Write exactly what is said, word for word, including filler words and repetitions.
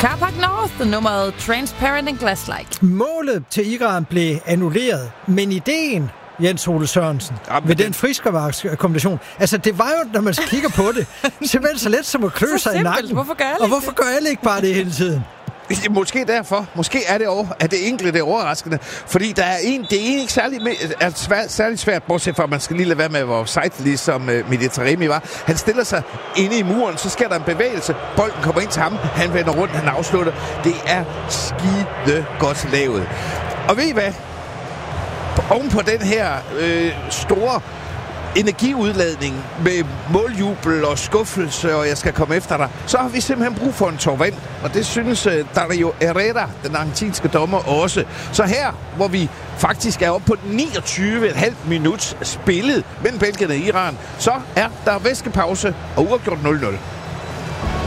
Carpark North, nummeret Transparent and Glass-like. Målet til Iran blev annulleret, men ideen, Jens Ole Sørensen, ja, ved den friskerværkskombination. Altså, det var jo, når man kigger på det, simpelthen så let som at klø sig i nakken. Hvorfor gør alle Og hvorfor gør alle ikke bare det hele tiden? Måske derfor. Måske er det, over, er det enkelte det er overraskende. Fordi der er en, det er ikke særlig, er svært, særlig svært, bortset fra, at man skal lige lade være med vores site, ligesom uh, Mehdi Taremi var. Han stiller sig inde i muren, så sker der en bevægelse. Bolden kommer ind til ham. Han vender rundt, han afslutter. Det er skide godt lavet. Og ved I hvad? Oven på den her øh, store energiudladning med måljubel og skuffelse, og jeg skal komme efter dig, så har vi simpelthen brug for en tårvand, og det synes uh, Dario Herrera, den argentinske dommer, også. Så her, hvor vi faktisk er oppe på niogtyve komma fem minut spillet mellem Belgien og Iran, så er der væskepause og uafgjort nul nul.